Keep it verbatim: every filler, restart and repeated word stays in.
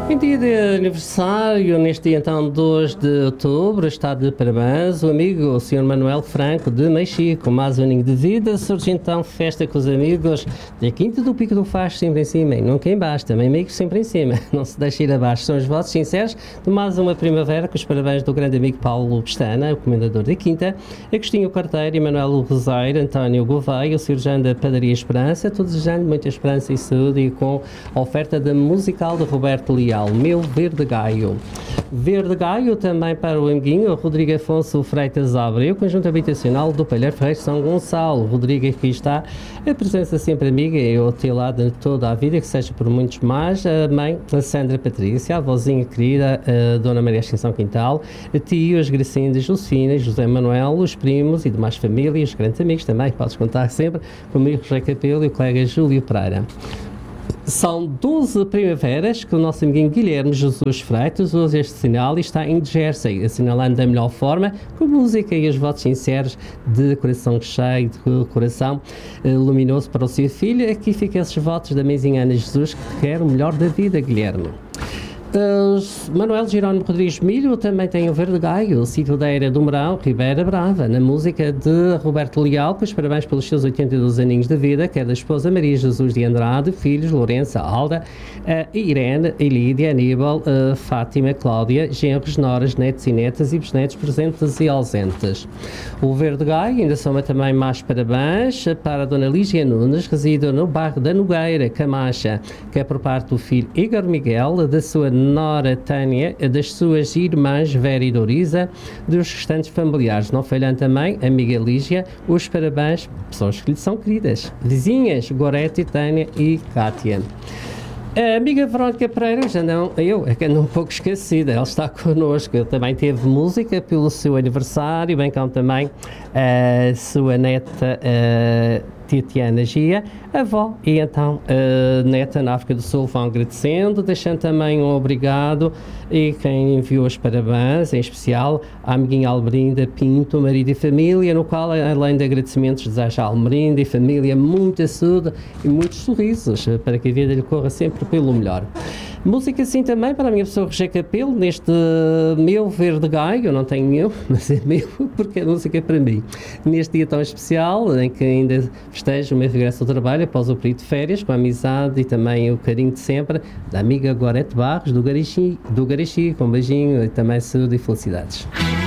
Em dia de aniversário, neste dia então dois de outubro, está de parabéns o amigo o senhor Manuel Franco de Mexico, mais um aninho de vida. Surge então festa com os amigos da Quinta do Pico do Faz, sempre em cima e nunca em baixo, também amigos sempre em cima, não se deixe ir abaixo. São os votos sinceros de mais uma primavera, com os parabéns do grande amigo Paulo Pestana, o comendador da Quinta, Agostinho Carteiro, Emanuel Rosário, António Gouveia, o cirurgião da Padaria Esperança, todos desejando muita esperança e saúde, e com a oferta da musical de Roberto Leal, Meu Verde Gaio. Verde Gaio também para o amiguinho Rodrigo Afonso Freitas Abreu, conjunto habitacional do Palheiro Ferreiro São Gonçalo. Rodrigo, aqui está a presença sempre amiga e o teu lado de toda a vida, que seja por muitos mais. A mãe, a Sandra Patrícia, a avózinha querida, a Dona Maria Ascensão Quintal, a tios, Gracinda, Josefina, José Manuel, os primos e demais famílias, grandes amigos também, podes contar sempre comigo, José Capelo e o colega Júlio Pereira. São doze primaveras que o nosso amiguinho Guilherme Jesus Freitas usa este sinal e está em Jersey, assinalando da melhor forma, com música e os votos sinceros de coração cheio, de coração eh, luminoso para o seu filho. Aqui ficam esses votos da mãezinha Ana Jesus, que te quer o melhor da vida, Guilherme. Uh, Manuel Jerónimo Rodrigues Milho também tem o Verde Gaio, Sítio da Eira do Mourão, Ribeira Brava, na música de Roberto Leal, com os parabéns pelos seus oitenta e dois aninhos de vida, que é da esposa Maria Jesus de Andrade, filhos Lourença, Alda, uh, Irene, Elídia, Aníbal, uh, Fátima, Cláudia, genros, noras, netos e netas e bisnetos presentes e ausentes. O Verde Gaio ainda soma também mais parabéns para a Dona Lígia Nunes, reside no bairro da Nogueira, Camacha, que é por parte do filho Igor Miguel, da sua nora Tânia, das suas irmãs Vera e Doriza, dos restantes familiares. Não falhando também a amiga Lígia, os parabéns, pessoas que lhe são queridas, vizinhas, Gorete, Tânia e Cátia. A amiga Verónica Pereira, já não, eu, é que ando um pouco esquecida, ela está connosco, ele também teve música pelo seu aniversário, bem como também a sua neta uh, Titiana Gia, avó, e então a neta na África do Sul vão agradecendo, deixando também um obrigado, e quem enviou os parabéns, em especial a amiguinha Almerinda Pinto, marido e família, no qual, além de agradecimentos, deseja a Almerinda e família muita saúde e muitos sorrisos, para que a vida lhe corra sempre pelo melhor. Música assim também para a minha pessoa José Capelo, neste Meu Verde Gaio, eu não tenho meu, mas é meu, porque é música para mim. Neste dia tão especial, em que ainda festejo o meu regresso ao trabalho após o período de férias, com a amizade e também o carinho de sempre da amiga Gorete Barros, do Garixi, do Garixi, com um beijinho e também saúde e felicidades.